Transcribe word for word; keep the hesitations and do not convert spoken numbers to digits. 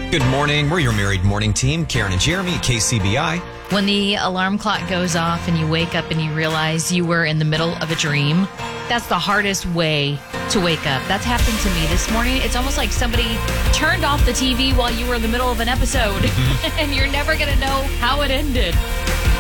Good morning. We're your Married Morning Team, Karen and Jeremy at K C B I. When the alarm clock goes off and you wake up and you realize you were in the middle of a dream, that's the hardest way to wake up. That's happened to me this morning. It's almost like somebody turned off the T V while you were in the middle of an episode, and you're never going to know how it ended.